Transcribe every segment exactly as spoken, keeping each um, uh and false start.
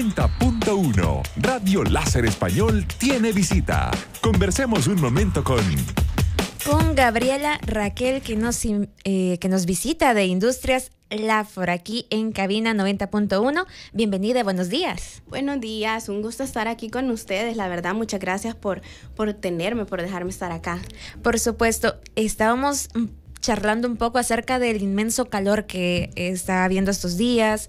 noventa punto uno Radio Láser Español tiene visita. Conversemos un momento con... Con Gabriela Raquel, que nos, eh, que nos visita de Industrias Lafor, aquí en Cabina noventa punto uno. Bienvenida, buenos días. Buenos días, un gusto estar aquí con ustedes. La verdad, muchas gracias por, por tenerme, por dejarme estar acá. Por supuesto, estábamos charlando un poco acerca del inmenso calor que está habiendo estos días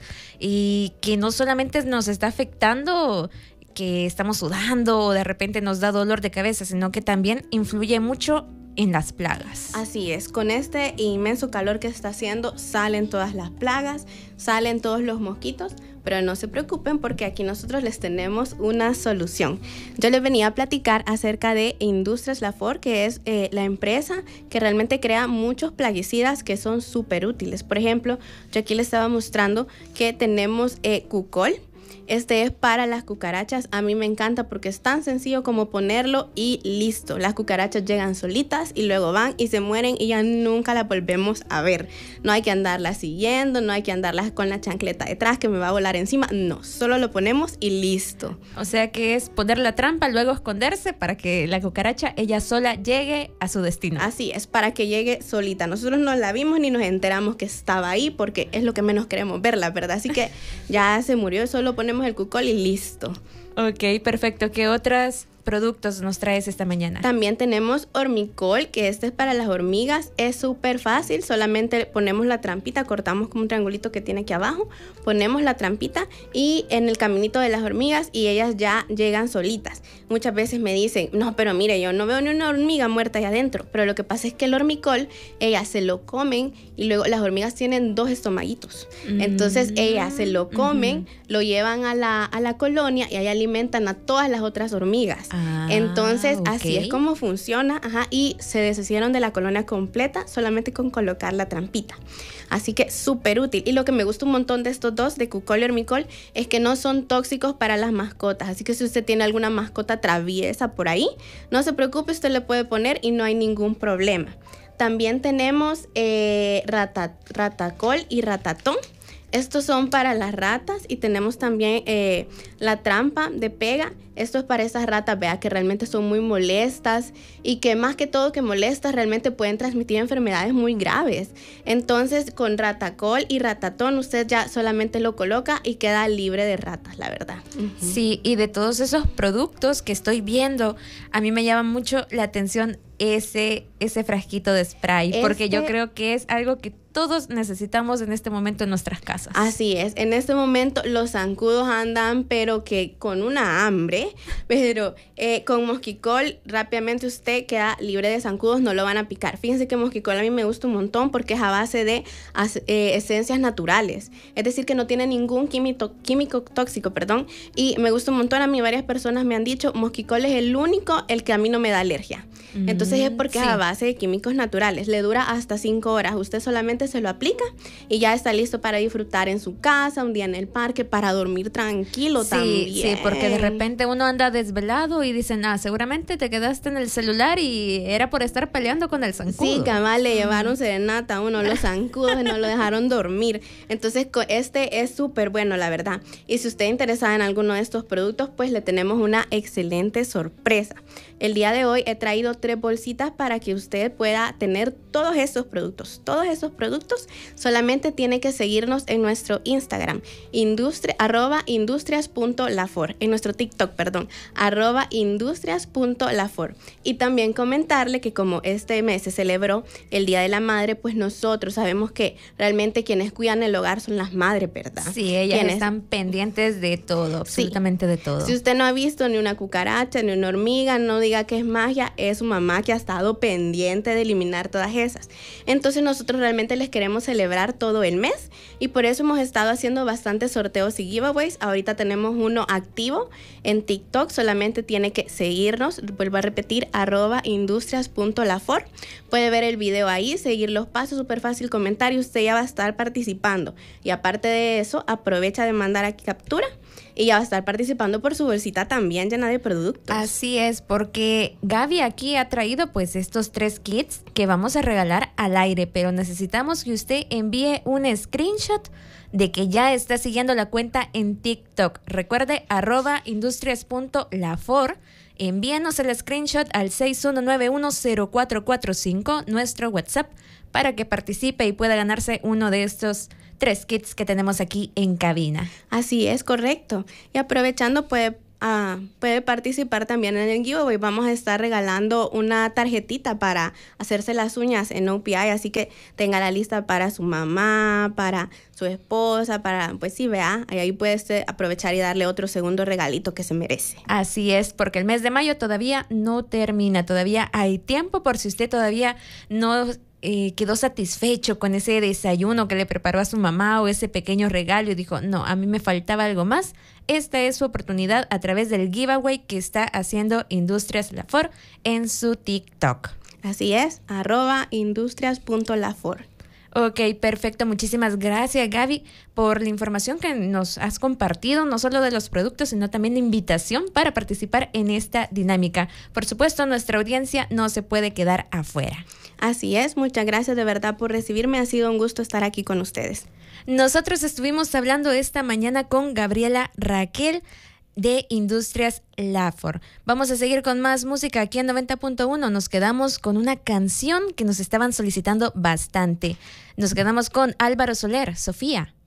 y que no solamente nos está afectando, que estamos sudando o de repente nos da dolor de cabeza, sino que también influye mucho en las plagas. Así es, con este inmenso calor que está haciendo salen todas las plagas, salen todos los mosquitos, pero no se preocupen porque aquí nosotros les tenemos una solución. Yo les venía a platicar acerca de Industrias Lafor, que es eh, la empresa que realmente crea muchos plaguicidas que son súper útiles. Por ejemplo, yo aquí les estaba mostrando que tenemos eh, Cucol. Este es para las cucarachas. A mí me encanta porque es tan sencillo como ponerlo y listo. Las cucarachas llegan solitas y luego van y se mueren y ya nunca las volvemos a ver. No hay que andarlas siguiendo, no hay que andarlas con la chancleta detrás que me va a volar encima. No, solo lo ponemos y listo. O sea que es poner la trampa, luego esconderse para que la cucaracha ella sola llegue a su destino. Así es, para que llegue solita. Nosotros no la vimos ni nos enteramos que estaba ahí porque es lo que menos queremos verla, ¿verdad? Así que ya se murió, solo ponemos el Cucol y listo. Ok, perfecto. ¿Qué otros productos nos traes esta mañana? También tenemos Hormicol, que este es para las hormigas. Es súper fácil, solamente ponemos la trampita, cortamos como un triangulito que tiene aquí abajo, ponemos la trampita y en el caminito de las hormigas y ellas ya llegan solitas. Muchas veces me dicen, no, pero mire, yo no veo ni una hormiga muerta ahí adentro, pero lo que pasa es que el Hormicol, ellas se lo comen y luego las hormigas tienen dos estomaguitos. Mm. Entonces ellas se lo comen, mm-hmm. lo llevan a la, a la colonia y ahí alimentan a todas las otras hormigas. Ah, Entonces, okay. Así es como funciona, ajá, y se deshicieron de la colonia completa solamente con colocar la trampita. Así que súper útil. Y lo que me gusta un montón de estos dos, de Cucol y Hormicol, es que no son tóxicos para las mascotas. Así que si usted tiene alguna mascota traviesa por ahí, no se preocupe, usted le puede poner y no hay ningún problema. También tenemos eh, rata, Ratacol y Ratatón. Estos son para las ratas y tenemos también eh, la trampa de pega. Esto es para esas ratas, vea, que realmente son muy molestas y que más que todo que molestas realmente pueden transmitir enfermedades muy graves. Entonces con Ratacol y Ratatón usted ya solamente lo coloca y queda libre de ratas, la verdad. Uh-huh. Sí, y de todos esos productos que estoy viendo, a mí me llama mucho la atención ese, ese frasquito de spray, este... porque yo creo que es algo que todos necesitamos en este momento en nuestras casas. Así es, en este momento los zancudos andan pero que con una hambre, pero eh, con Mosquicol rápidamente usted queda libre de zancudos, no lo van a picar. Fíjense que Mosquicol a mí me gusta un montón porque es a base de eh, esencias naturales, es decir que no tiene ningún químico, químico tóxico, perdón, y me gusta un montón. A mí varias personas me han dicho, Mosquicol es el único el que a mí no me da alergia. Mm, Entonces es porque sí. es a base de químicos naturales, le dura hasta cinco horas, usted solamente se lo aplica y ya está listo para disfrutar en su casa, un día en el parque, para dormir tranquilo sí, también. Sí, porque de repente uno anda desvelado y dicen, ah, seguramente te quedaste en el celular y era por estar peleando con el zancudo. Sí, cabal, le llevaron serenata a uno los zancudos y no lo dejaron dormir. Entonces este es súper bueno, la verdad. Y si usted es interesada en alguno de estos productos, pues le tenemos una excelente sorpresa. El día de hoy he traído tres bolsitas para que usted pueda tener todos estos productos. Todos esos productos solamente tiene que seguirnos en nuestro Instagram, industria, arroba industrias.lafor, en nuestro TikTok, perdón, arroba industrias.lafor. Y también comentarle que como este mes se celebró el Día de la Madre, pues nosotros sabemos que realmente quienes cuidan el hogar son las madres, ¿verdad? Sí, ellas quienes están pendientes de todo, absolutamente sí. de todo. Si usted no ha visto ni una cucaracha, ni una hormiga, no diga que es magia, es su mamá que ha estado pendiente de eliminar todas esas. Entonces nosotros realmente les queremos celebrar todo el mes y por eso hemos estado haciendo bastantes sorteos y giveaways. Ahorita tenemos uno activo en TikTok, solamente tiene que seguirnos, vuelvo a repetir, arroba industrias.lafor. Puede ver el video ahí, seguir los pasos, súper fácil, comentar y usted ya va a estar participando. Y aparte de eso, aprovecha de mandar aquí captura y ya va a estar participando por su bolsita también llena de productos. Así es, porque Gaby aquí ha traído pues estos tres kits que vamos a regalar al aire, pero necesitamos que usted envíe un screenshot de que ya está siguiendo la cuenta en TikTok. Recuerde, arroba industrias.lafor. Envíanos el screenshot al seis uno nueve uno cero cuatro cuatro cinco, nuestro WhatsApp, para que participe y pueda ganarse uno de estos tres kits que tenemos aquí en cabina. Así es, correcto. Y aprovechando, puede, uh, puede participar también en el giveaway. Vamos a estar regalando una tarjetita para hacerse las uñas en O P I, así que tenga la lista para su mamá, para su esposa, para, pues sí, vea, ahí puede usted aprovechar y darle otro segundo regalito que se merece. Así es, porque el mes de mayo todavía no termina, todavía hay tiempo por si usted todavía no eh, quedó satisfecho con ese desayuno que le preparó a su mamá o ese pequeño regalo y dijo, no, a mí me faltaba algo más. Esta es su oportunidad a través del giveaway que está haciendo Industrias Lafor en su TikTok. Así es, arroba industrias.lafor. Ok, perfecto. Muchísimas gracias, Gaby, por la información que nos has compartido, no solo de los productos, sino también de invitación para participar en esta dinámica. Por supuesto, nuestra audiencia no se puede quedar afuera. Así es, muchas gracias de verdad por recibirme. Ha sido un gusto estar aquí con ustedes. Nosotros estuvimos hablando esta mañana con Gabriela Raquel de Industrias Lafor. Vamos a seguir con más música aquí en noventa punto uno. Nos quedamos con una canción que nos estaban solicitando bastante. Nos quedamos con Álvaro Soler, Sofía.